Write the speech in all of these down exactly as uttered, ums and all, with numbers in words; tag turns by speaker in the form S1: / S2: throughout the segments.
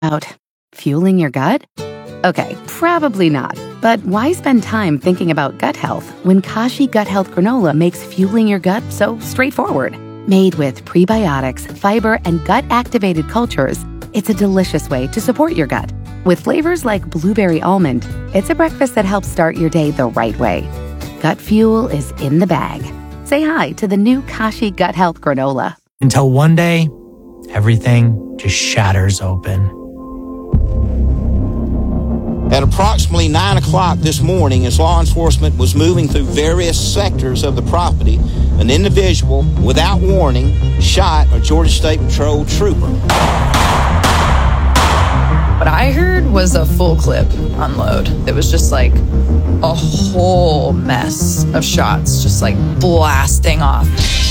S1: About fueling your gut? Okay, probably not. But why spend time thinking about gut health when Kashi Gut Health Granola makes fueling your gut so straightforward? Made with prebiotics, fiber, and gut-activated cultures, it's a delicious way to support your gut. With flavors like blueberry almond, it's a breakfast that helps start your day the right way. Gut fuel is in the bag. Say hi to the new Kashi Gut Health Granola.
S2: Until one day, everything just shatters open.
S3: At approximately nine o'clock this morning, as law enforcement was moving through various sectors of the property, an individual, without warning, shot a Georgia State Patrol trooper.
S4: What I heard was a full clip unload. It was just like a whole mess of shots, just like blasting off.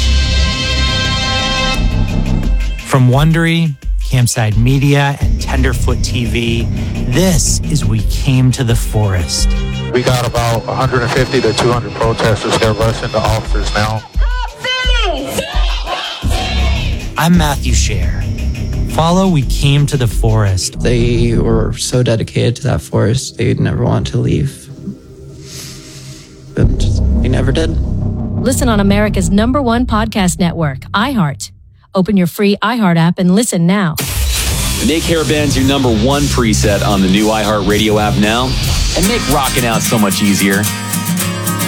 S2: From Wondery, Campside Media, and Tenderfoot T V, this is We Came to the Forest.
S5: We got about one hundred fifty to two hundred protesters that are rushing the officers now.
S2: I'm Matthew Scher. Follow We Came to the Forest.
S6: They were so dedicated to that forest, they'd never want to leave. But just, they never did.
S7: Listen on America's number one podcast network, iHeart. Open your free iHeart app and listen now.
S8: Make Hair Bands your number one preset on the new iHeart Radio app now, and make rocking out so much easier.